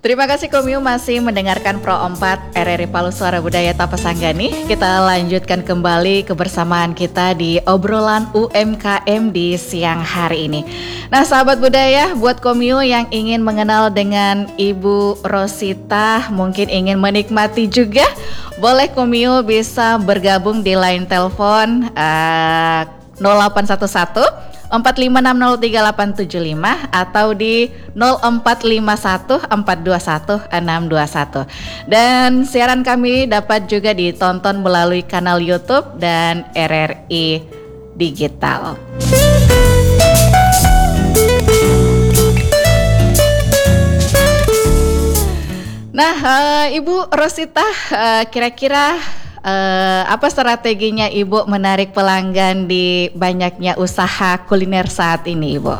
Terima kasih Komio masih mendengarkan Pro 4 RRI Palu Suara Budaya Tapasanggani. Kita lanjutkan kembali kebersamaan kita di obrolan UMKM di siang hari ini. Nah sahabat budaya, buat Komio yang ingin mengenal dengan Ibu Rosita, mungkin ingin menikmati juga, boleh Komio bisa bergabung di line telepon 0811 45603875 atau di 0451421621. Dan siaran kami dapat juga ditonton melalui kanal YouTube dan RRI Digital. Nah, Ibu Rosita, kira-kira apa strateginya Ibu menarik pelanggan di banyaknya usaha kuliner saat ini, Ibu?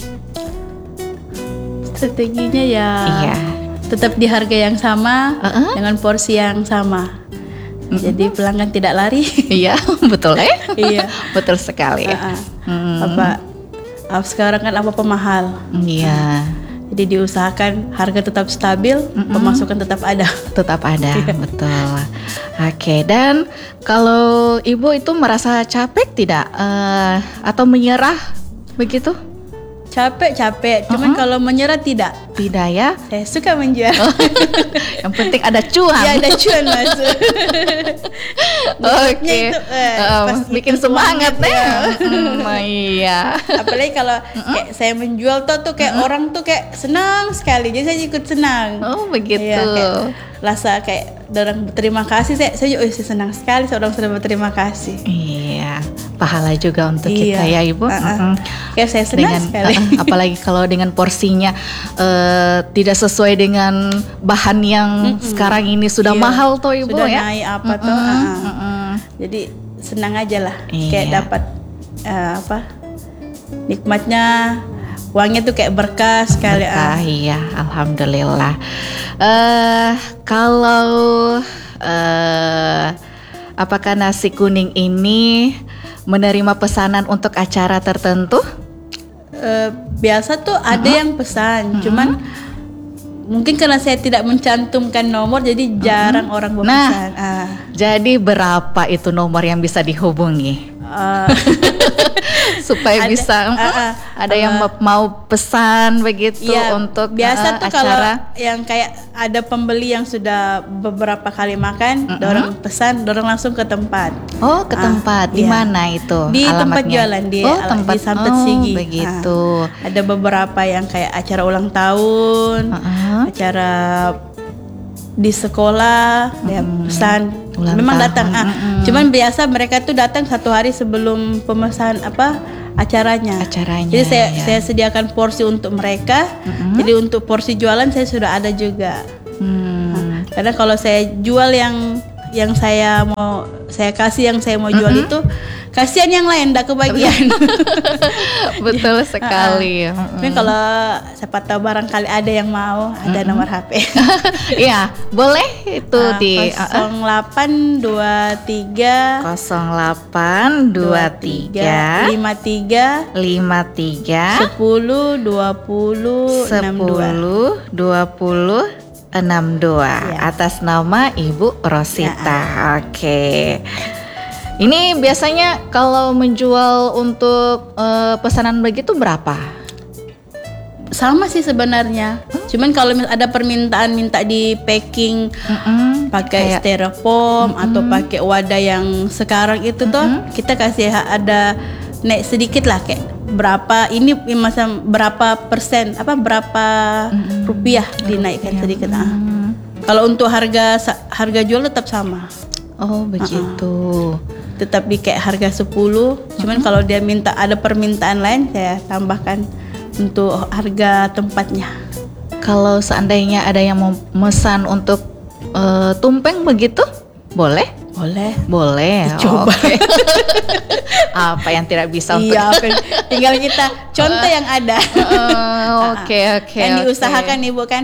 Strateginya ya tetap di harga yang sama dengan porsi yang sama. Jadi pelanggan tidak lari. Iya, betul ya? Iya, betul sekali. Sekarang kan apa-apa mahal. Iya. Jadi diusahakan harga tetap stabil, pemasukan tetap ada. Tetap ada, betul. Oke, dan kalau Ibu itu merasa capek tidak atau menyerah begitu? Capek, cuman kalau menyerah tidak. Tidak ya? Saya suka menjual. Yang penting ada cuan. Ya ada cuan masuk. Oke. Bikin semangat ya. Iya. Apalagi kalau kayak saya menjual tuh kayak orang tuh kayak senang sekali. Jadi saya ikut senang. Oh begitu. Ya, kayak rasa kayak orang berterima kasih. Saya senang sekali seorang sudah berterima kasih. Iya. Pahala juga untuk kita ya Ibu. Kayak saya senang sekali. Apalagi kalau dengan porsinya tidak sesuai dengan bahan yang sekarang ini sudah mahal tuh Ibu sudah ya. Naik apa tuh. Jadi senang aja lah. Kayak dapat nikmatnya. Uangnya tuh kayak berkah sekali. Iya, alhamdulillah. Kalau apakah nasi kuning ini menerima pesanan untuk acara tertentu? Biasa tuh ada yang pesan, cuman mungkin karena saya tidak mencantumkan nomor, jadi jarang orang berpesan. Jadi berapa itu nomor yang bisa dihubungi? Supaya bisa ada yang mau pesan begitu ya, untuk biasa tuh acara. Kalau yang kayak ada pembeli yang sudah beberapa kali makan, dorong pesan, dorong langsung ke tempat. Oh, ke tempat. Di mana itu? Di alamatnya? Tempat jualan di Sampet Sigi. Begitu. Ada beberapa yang kayak acara ulang tahun, acara di sekolah, ya pesan. Memang datang. Cuman biasa mereka tuh datang 1 hari sebelum pemesan acaranya. Jadi saya sediakan porsi untuk mereka. Jadi untuk porsi jualan saya sudah ada juga. Karena kalau saya jual yang saya kasih, yang saya mau jual itu kasihan yang lain enggak kebagian. Betul sekali. Tapi kalau siapa tahu barangkali ada yang mau, ada nomor HP. Iya, boleh itu di 0823 0823 53 10 20 62 atas nama Ibu Rosita. Oke. Ini biasanya kalau menjual untuk pesanan begitu berapa? Sama sih sebenarnya. Cuman kalau ada permintaan minta di packing pakai styrofoam atau pakai wadah yang sekarang itu tuh kita kasih ada naik sedikit lah, kayak berapa ini macam berapa persen berapa rupiah dinaikkan sedikit. Kalau untuk harga jual tetap sama. Oh begitu. Tetap di kayak harga 10. Cuman kalau dia minta ada permintaan lain, saya tambahkan untuk harga tempatnya. Kalau seandainya ada yang mau mesan untuk tumpeng begitu, boleh? Boleh. Coba. Apa yang tidak bisa untuk? Iya, tinggal kita contoh yang ada. Oke. Yang diusahakan Ibu kan.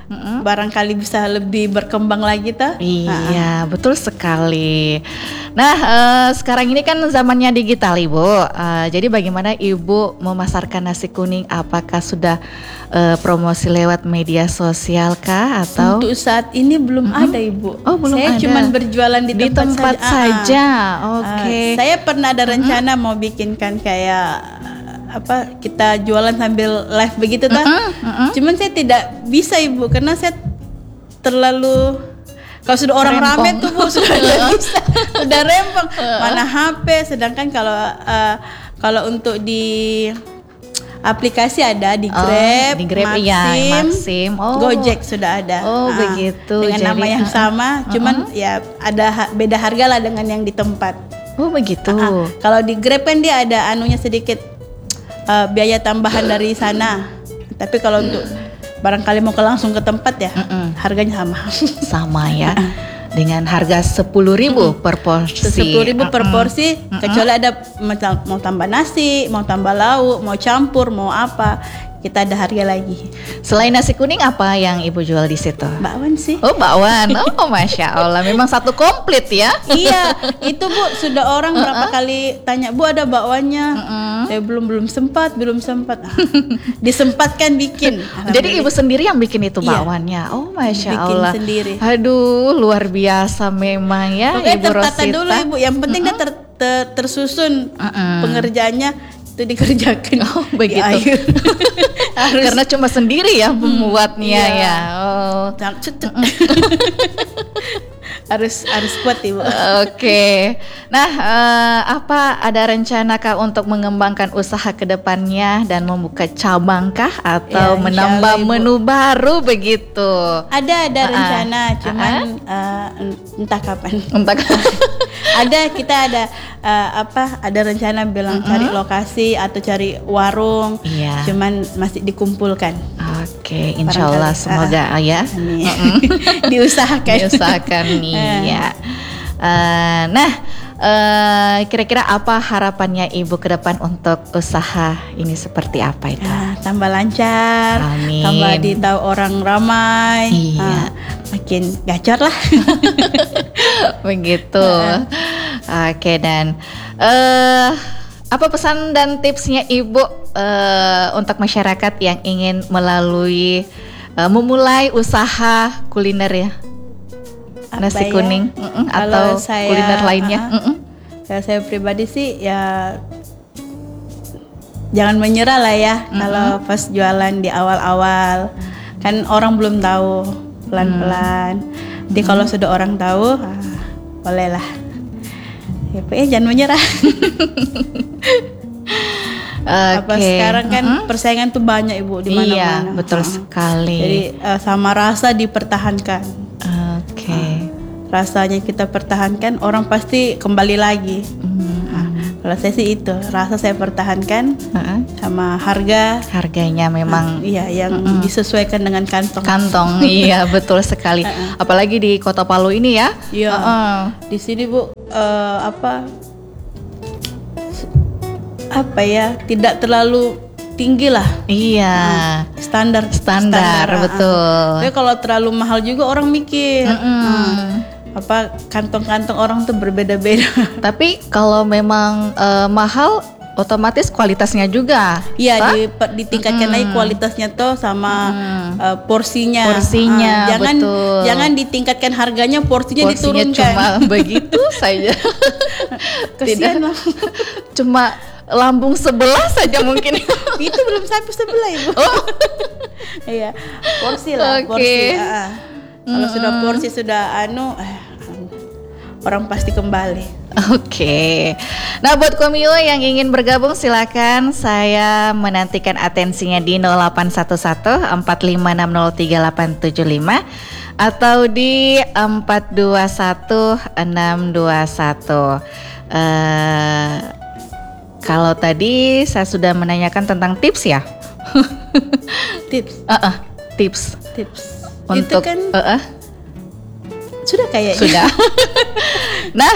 barangkali bisa lebih berkembang lagi tuh. Iya, betul sekali. Nah, sekarang ini kan zamannya digital, Ibu. Jadi bagaimana Ibu memasarkan nasi kuning? Apakah sudah promosi lewat media sosial kah atau? Untuk saat ini belum ada, Ibu. Oh, belum saya ada. cuma berjualan di tempat saja. Oke. Saya pernah ada rencana mau bikinkan kayak kita jualan sambil live begitu tuh. Cuman saya tidak bisa, Ibu, karena saya terlalu, kalau sudah orang rame tuh Bu sudah tidak bisa, sudah rempong. Mana HP, sedangkan kalau untuk di aplikasi ada di Grab, Maxim, Gojek sudah ada. Begitu. Dengan nama yang sama, cuman ya ada beda harga lah dengan yang di tempat. Oh begitu. Kalau di Grab kan dia ada anunya sedikit biaya tambahan dari sana. Tapi kalau untuk barangkali mau langsung ke tempat ya, harganya sama. Sama ya. Dengan harga 10.000 per porsi. 10.000 per porsi, kecuali ada mau tambah nasi, mau tambah lauk, mau campur, mau apa, kita ada harga lagi. Selain nasi kuning apa yang Ibu jual di situ? Bakwan sih. Oh bakwan, Masya Allah, memang satu komplit ya. Iya, itu Bu sudah orang berapa kali tanya, Bu ada bakwannya? Saya belum sempat. Disempatkan bikin. Jadi Ibu sendiri yang bikin itu bakwannya. Oh Masya Allah. Bikin sendiri. Aduh luar biasa memang ya. Pokoknya Ibu tertata Rosita dulu Ibu, yang penting dia tersusun pengerjaannya itu dikerjakan. Oh begitu. Karena cuma sendiri ya pembuatnya ya. harus kuat Ibu. Oke. Nah, apa ada rencana kah untuk mengembangkan usaha ke depannya dan membuka cabang kah atau menambah menu baru begitu? Ada rencana, cuman entah kapan. Kita ada rencana bilang cari lokasi atau cari warung. Iya. Cuman masih dikumpulkan. Oke, insya Allah semoga ya. Diusahakan nih ya. Nah, kira-kira apa harapannya Ibu ke depan untuk usaha ini seperti apa itu? Tambah lancar, amin. Tambah ditahu orang ramai, makin gacor lah. Begitu. Oke, dan apa pesan dan tipsnya Ibu untuk masyarakat yang ingin memulai usaha kuliner ya? Nasi kuning atau kuliner lainnya? Kalau saya pribadi sih ya jangan menyerah lah ya. Kalau pas jualan di awal-awal kan orang belum tahu, pelan-pelan. Jadi kalau sudah orang tahu, bolehlah. Ya, jangan menyerah. Apa sekarang kan persaingan tuh banyak Ibu di mana-mana. Iya, betul sekali. Jadi sama rasa dipertahankan. Rasanya kita pertahankan, orang pasti kembali lagi. Kalau saya sih itu, rasa saya pertahankan, sama harganya memang yang disesuaikan dengan kantong. Iya betul sekali. Apalagi di Kota Palu ini ya. Iya. Di sini Bu tidak terlalu tinggi lah. Iya. Standar betul. Tapi kalau terlalu mahal juga orang mikir. Kantong-kantong orang tuh berbeda-beda. Tapi kalau memang mahal, otomatis kualitasnya juga. Iya, ditingkatkan lagi kualitasnya tuh sama porsinya. Betul. Jangan ditingkatkan harganya, porsinya diturunkan. Cuma begitu saja. Kesian lah. Cuma lambung sebelah saja mungkin. Itu belum sampai sebelah Ibu. Iya, porsi lah. Porsi. Kalau sudah porsi sudah orang pasti kembali. Oke. Nah buat Komio yang ingin bergabung silakan, saya menantikan atensinya di 0811 45603875 atau di 421621. Kalau tadi saya sudah menanyakan tentang tips ya. Tips. Untuk itu kan sudah kayaknya. Sudah. Nah,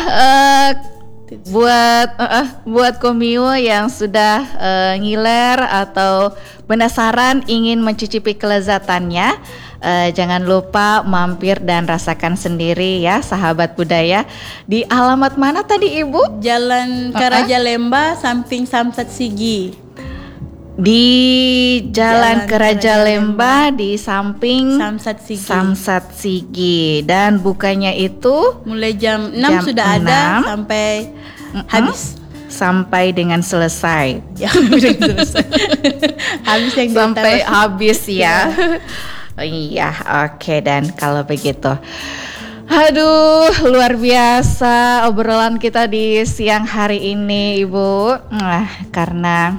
buat Komio yang sudah ngiler atau penasaran ingin mencicipi kelezatannya, jangan lupa mampir dan rasakan sendiri ya sahabat budaya. Di alamat mana tadi Ibu? Jalan Karaja Lemba, samping Samsat Sigi. Di Jalan Karaja Lemba di samping Samsat Sigi. Dan bukanya itu mulai jam 6 sudah 6. Ada sampai habis. Sampai dengan selesai. Ya, habis yang sampai habis ya. Iya, oke. Dan kalau begitu, aduh, luar biasa obrolan kita di siang hari ini, Ibu. Karena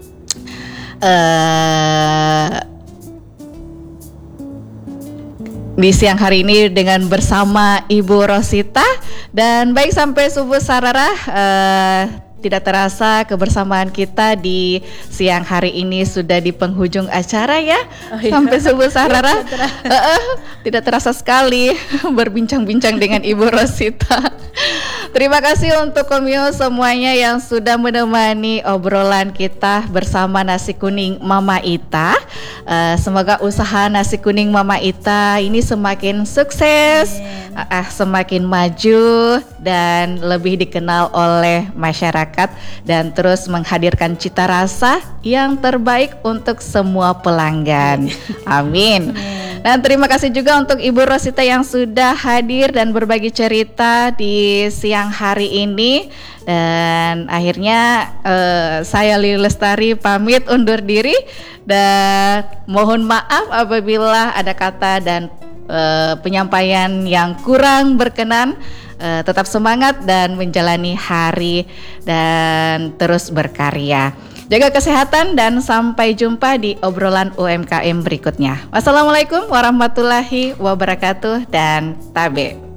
di siang hari ini dengan bersama Ibu Rosita, dan baik sampai subuh sarara, tidak terasa kebersamaan kita di siang hari ini sudah di penghujung acara ya. Sampai subuh sarara. Tidak terasa sekali berbincang-bincang dengan Ibu Rosita. Terima kasih untuk Komio semuanya yang sudah menemani obrolan kita bersama Nasi Kuning Mama Ita. Semoga usaha Nasi Kuning Mama Ita ini semakin sukses, semakin maju dan lebih dikenal oleh masyarakat, dan terus menghadirkan cita rasa yang terbaik untuk semua pelanggan. Amin. Dan terima kasih juga untuk Ibu Rosita yang sudah hadir dan berbagi cerita di siang hari ini. Dan akhirnya saya Lili Lestari pamit undur diri, dan mohon maaf apabila ada kata dan penyampaian yang kurang berkenan. Tetap semangat dan menjalani hari dan terus berkarya. Jaga kesehatan dan sampai jumpa di obrolan UMKM berikutnya. Wassalamualaikum warahmatullahi wabarakatuh dan tabe.